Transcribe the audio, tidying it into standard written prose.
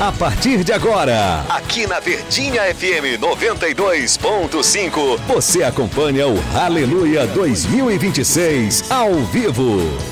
A partir de agora, aqui na Verdinha FM 92.5, você acompanha o Aleluia 2026 ao vivo.